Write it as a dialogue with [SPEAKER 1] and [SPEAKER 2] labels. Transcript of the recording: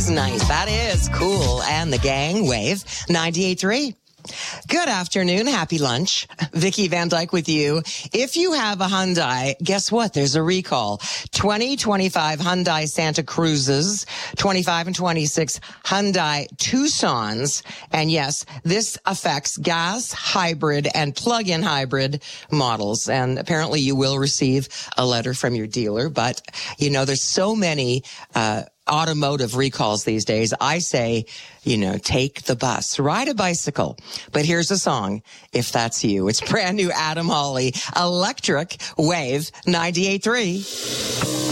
[SPEAKER 1] is nice. That is cool. And the gang, Wave 98.3. Good afternoon. Happy lunch. Vicky Van Dyke with you. If you have a Hyundai, guess what? There's a recall. 2025 Hyundai Santa Cruzes, 25 and 26 Hyundai Tucsons. And yes, this affects gas, hybrid, and plug-in hybrid models. And apparently you will receive a letter from your dealer. But, you know, there's so many, automotive recalls these days. I say, you know, take the bus, ride a bicycle. But here's a song, if that's you. It's brand new Adam Hawley, Electric Wave 98.3.